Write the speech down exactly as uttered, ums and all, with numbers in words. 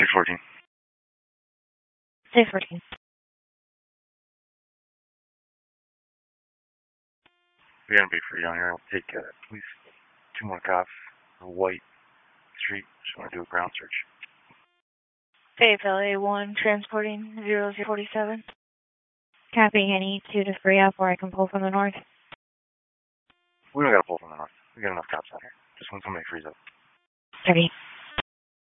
six fourteen. six fourteen. We're gonna be free down here. I'll take uh, at least two more cops. A white street. Just want to do a ground search. F L A one, transporting zero zero forty-seven. Copy, I need two to free up where I can pull from the north. We don't gotta pull from the north. We got enough cops out here. Just when somebody frees up. thirty.